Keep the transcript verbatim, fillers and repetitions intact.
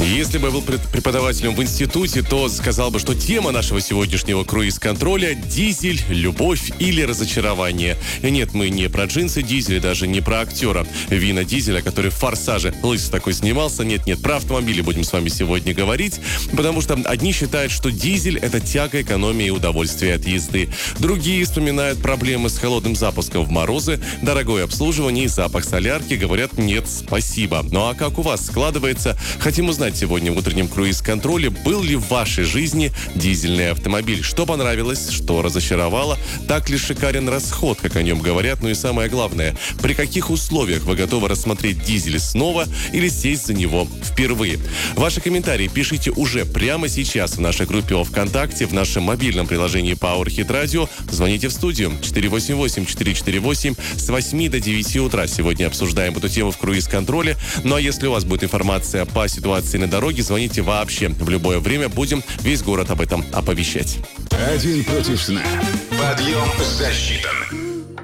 Если бы я был преподавателем в институте, то сказал бы, что тема нашего сегодняшнего круиз-контроля – дизель, любовь или разочарование. И нет, мы не про джинсы дизеля, даже не про актера Вина Дизеля, который в «Форсаже» лысый такой снимался. Нет-нет, про автомобили будем с вами сегодня говорить, потому что одни считают, что дизель – это тяга, экономия и удовольствие от езды. Другие вспоминают проблемы с холодным запуском в морозы, дорогое обслуживание и запах солярки. Говорят, нет, спасибо. Ну а как у вас складывается? Хотим узнать сегодня в утреннем круиз-контроле, был ли в вашей жизни дизельный автомобиль. Что понравилось, что разочаровало, так ли шикарен расход, как о нем говорят, ну и самое главное, при каких условиях вы готовы рассмотреть дизель снова или сесть за него впервые. Ваши комментарии пишите уже прямо сейчас в нашей группе ВКонтакте, в нашем мобильном приложении PowerHit Radio. Звоните в студию четыре восемь восемь четыре четыре восемь с восьми до девяти утра. Сегодня обсуждаем эту тему в круиз-контроле. Ну а если у вас будет информация по ситуации на дороге, звоните вообще. В любое время будем весь город об этом оповещать. Один против сна. Подъем засчитан.